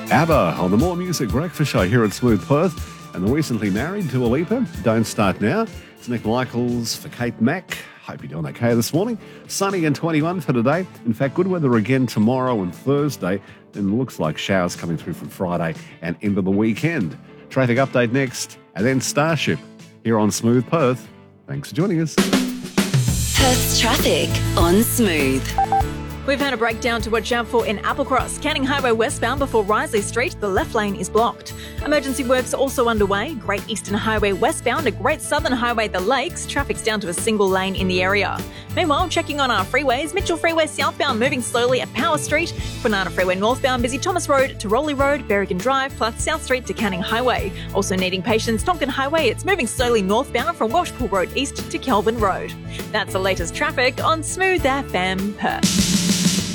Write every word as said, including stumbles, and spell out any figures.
ABBA on the More Music Breakfast Show here at Smooth Perth. And the recently married Dua Lipa, Don't Start Now. It's Nick Michaels for Kate Mack. Hope you're doing okay this morning. Sunny and twenty-one for today. In fact, good weather again tomorrow and Thursday. Then it looks like showers coming through from Friday and into the weekend. Traffic update next, and then Starship here on Smooth Perth. Thanks for joining us. Perth's traffic on Smooth. We've had a breakdown to watch out for in Applecross. Canning Highway westbound before Risley Street, the left lane is blocked. Emergency works also underway. Great Eastern Highway westbound at Great Southern Highway The Lakes. Traffic's down to a single lane in the area. Meanwhile, checking on our freeways, Mitchell Freeway southbound moving slowly at Power Street. Banana Freeway northbound busy Thomas Road to Rowley Road, Berrigan Drive, plus South Street to Canning Highway. Also needing patience, Tonkin Highway, it's moving slowly northbound from Washpool Road east to Kelvin Road. That's the latest traffic on Smooth F M Perth.